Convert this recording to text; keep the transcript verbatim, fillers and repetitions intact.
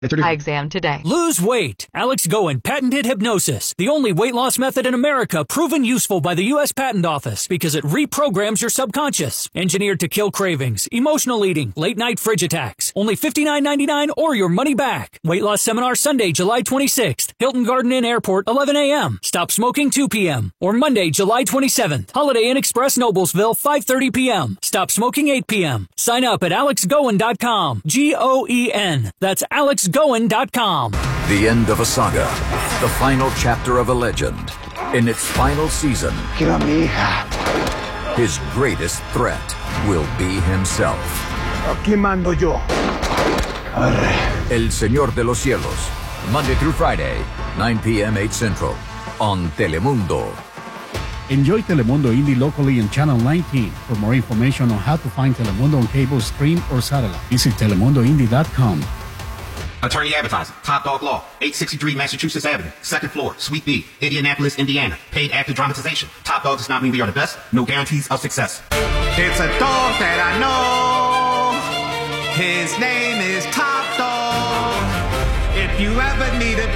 eye exam today. Lose weight. Alex Goen patented hypnosis, the only weight loss method in America proven useful by the U S Patent Office because it reprograms your subconscious. Engineered to kill cravings, emotional eating, late night fridge attacks. Only fifty-nine ninety-nine or your money back. Weight loss seminar Sunday, July twenty-sixth. Hilton Garden Inn Airport, eleven a.m. Stop smoking, two p.m. Or Monday, July twenty-seventh. Holiday Inn Express, Noblesville, five thirty p.m. Stop smoking, eight p.m. Sign up at alex goen dot com. G O E N. That's alex goen dot com. The end of a saga. The final chapter of a legend. In its final season, his greatest threat will be himself. Aquí mando yo. El Señor de los Cielos. Monday through Friday, nine p.m. eight Central. On Telemundo. Enjoy Telemundo Indie locally in Channel nineteen. For more information on how to find Telemundo on cable, stream, or satellite, visit telemundo indie dot com. Attorney Advertising, Top Dog Law, eight sixty-three Massachusetts Avenue, second floor, Suite B, Indianapolis, Indiana. Paid actor dramatization. Top Dog does not mean we are the best. No guarantees of success. It's a dog that I know. His name is Top Dog. If you ever need a